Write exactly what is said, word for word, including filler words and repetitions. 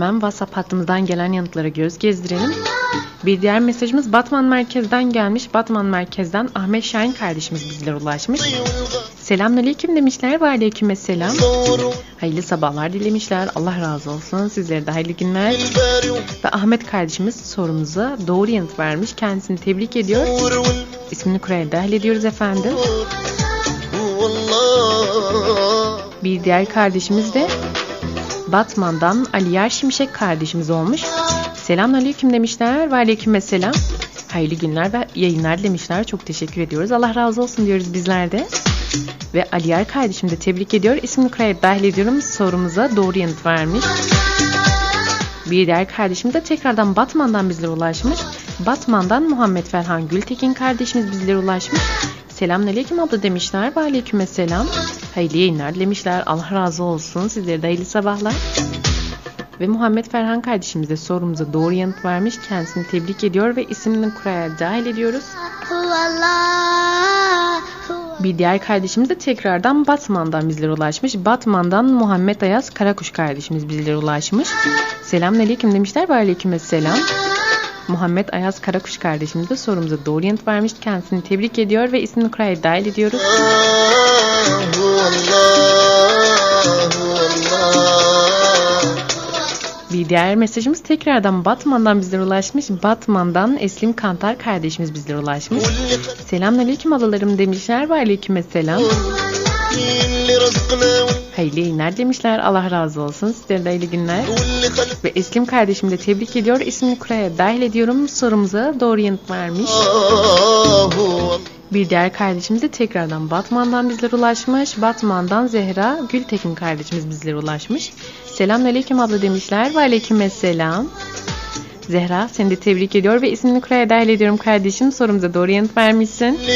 hemen WhatsApp hattımızdan gelen yanıtlara göz gezdirelim. Bir diğer mesajımız Batman merkezden gelmiş. Batman merkezden Ahmet Şahin kardeşimiz bizlere ulaşmış. Selamünaleyküm demişler ve aleykümselam. Hayırlı sabahlar dilemişler. Allah razı olsun. Sizlere de hayırlı günler. Ve Ahmet kardeşimiz sorumuza doğru yanıt vermiş. Kendisini tebrik ediyor. İsmini Kur'an'a dahil ediyoruz efendim. Bir diğer kardeşimiz de Batman'dan Aliyar Şimşek kardeşimiz olmuş. Selamünaleyküm demişler ve aleykümselam. Hayırlı günler ve yayınlar demişler. Çok teşekkür ediyoruz. Allah razı olsun diyoruz bizler de. Ve Aliyar kardeşim de tebrik ediyor. İsmini Kur'an'a dahil ediyorum. Sorumuza doğru yanıt vermiş. Bir diğer kardeşim de tekrardan Batman'dan bizlere ulaşmış. Batman'dan Muhammed Ferhan Gültekin kardeşimiz bizlere ulaşmış. Selamünaleyküm abla demişler ve aleykümselam. Hayırlı yayınlar demişler. Allah razı olsun. Sizlere de hayırlı sabahlar. Ve Muhammed Ferhan kardeşimiz de sorumuza doğru yanıt vermiş. Kendisini tebrik ediyor ve ismini Kur'an'a dahil ediyoruz. Bir diğer kardeşimiz de tekrardan Batman'dan bizlere ulaşmış. Batman'dan Muhammed Ayaz Karakuş kardeşimiz bizlere ulaşmış. Selamünaleyküm demişler ve aleykümselam. Muhammed Ayaz Karakuş kardeşimiz de sorumuza doğru yanıt vermiş. Kendisini tebrik ediyor ve ismini Kur'an'a dahil ediyoruz. Bir diğer mesajımız tekrardan Batman'dan bizlere ulaşmış. Batman'dan Eslim Kantar kardeşimiz bizlere ulaşmış. Selamünaleyküm ablalarım demişler ve aleykümselam. Hayırlı yayınlar demişler. Allah razı olsun. Sizlere de hayırlı günler. Ve Eslim kardeşim de tebrik ediyor. İsmini Kur'an'a dahil ediyorum. Sorumuza doğru yanıt vermiş. Bir diğer kardeşimiz de tekrardan Batman'dan bizlere ulaşmış. Batman'dan Zehra Gültekin kardeşimiz bizlere ulaşmış. Selamünaleyküm abla demişler ve aleykümselam. Zehra seni de tebrik ediyor ve ismini Kur'an'a dahil ediyorum kardeşim. Sorumuza doğru yanıt vermişsin.